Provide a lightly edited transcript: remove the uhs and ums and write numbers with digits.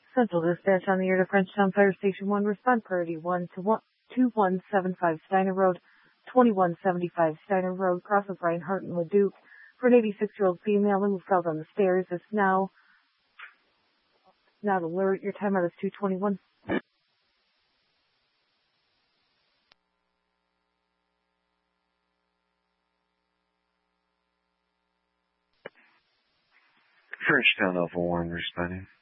Central Dispatch on the air to Frenchtown Fire Station 1. Respond priority 1 to 2175 Steiner Road, 2175 Steiner Road, cross of Reinhardt and Leduc. For an 86-year-old female who fell down the stairs, it's now not alert. Your timeout is 2:21. Frenchtown Alpha 1 responding.